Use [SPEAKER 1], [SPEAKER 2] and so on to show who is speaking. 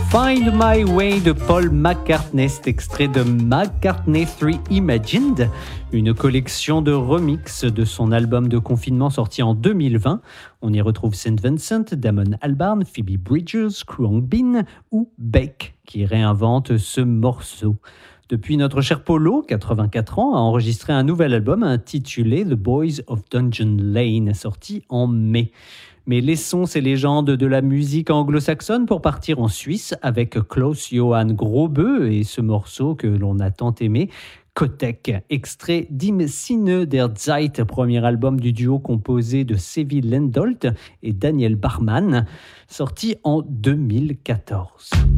[SPEAKER 1] Find My Way de Paul McCartney, cet extrait de McCartney 3 Imagined, une collection de remixes de son album de confinement sorti en 2020. On y retrouve St. Vincent, Damon Albarn, Phoebe Bridgers, Khruangbin ou Beck qui réinvente ce morceau. Depuis, notre cher Polo, 84 ans, a enregistré un nouvel album intitulé The Boys of Dungeon Lane, sorti en mai. Mais laissons ces légendes de la musique anglo-saxonne pour partir en Suisse avec Klaus-Johann Grobeux et ce morceau que l'on a tant aimé, Kotek, extrait d'Im Sinne der Zeit, premier album du duo composé de Sevi Lendolt et Daniel Bachmann, sorti en 2014.